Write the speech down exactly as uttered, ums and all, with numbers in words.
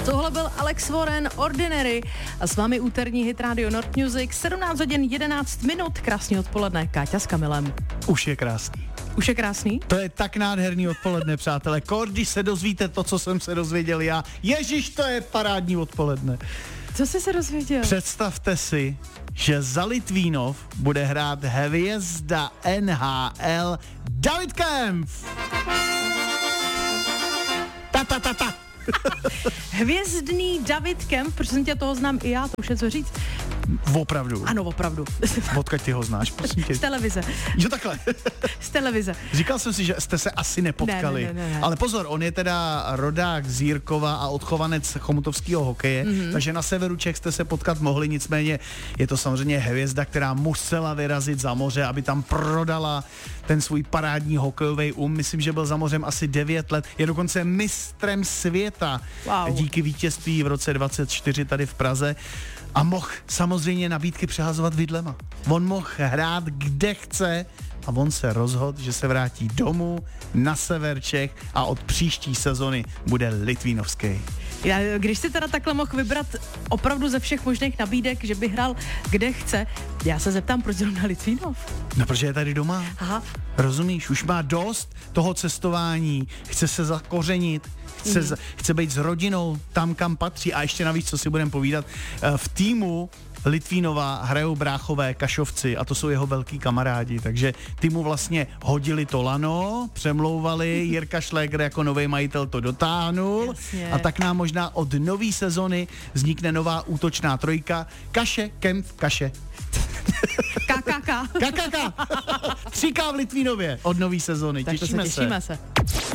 Tohle byl Alex Warren, Ordinary a s vámi úterní hit Radio Nord Music, sedmnáct hodin jedenáct minut, krásný odpoledne, Káťa s Kamilem. Už je krásný. Už je krásný? To je tak nádherný odpoledne, přátelé. Kor, když se dozvíte to, co jsem se dozvěděl já. Ježiš, to je parádní odpoledne. Co jsi se dozvěděl? Představte si, že za Litvínov bude hrát hvězda N H L David Kempf. Ta, ta, ta, ta. Hvězdný David Kempf, protože tě toho znám i já, to už je co říct. Opravdu. Ano, opravdu. Odkud ty ho znáš, prosím tě. Z televize. Jo, takhle. Z televize. Říkal jsem si, že jste se asi nepotkali. Ne, ne, ne, ne. Ale pozor, on je teda rodák z Jirkova a odchovanec chomutovského hokeje, mm-hmm. takže na severu Čech jste se potkat mohli, nicméně je to samozřejmě hvězda, která musela vyrazit za moře, aby tam prodala ten svůj parádní hokejový um. Myslím, že byl za mořem asi devět let. Je dokonce mistrem světa. Wow. Díky vítězství v roce dvacet čtyři tady v Praze. A mohl samozřejmě nabídky přehazovat vidlema. On mohl hrát kde chce a on se rozhodl, že se vrátí domů na sever Čech a od příští sezony bude litvínovský. Já, když si teda takhle mohl vybrat opravdu ze všech možných nabídek, že by hrál kde chce, já se zeptám, proč zrovna Litvínov? No, protože je tady doma. Aha. Rozumíš, už má dost toho cestování, chce se zakořenit, chce, mm. chce být s rodinou tam, kam patří a ještě navíc, co si budeme povídat, v týmu Litvínova hrajou bráchové Kašovci a to jsou jeho velký kamarádi, takže ty mu vlastně hodili to lano, přemlouvali, Jirka Šlégr jako nový majitel to dotáhnul. Jasně. A tak nám možná od nový sezony vznikne nová útočná trojka Kaše, Kempf, Kaše. K K K. K K K. tři K v Litvínově od nový sezony, tak těšíme se. Těšíme se. se.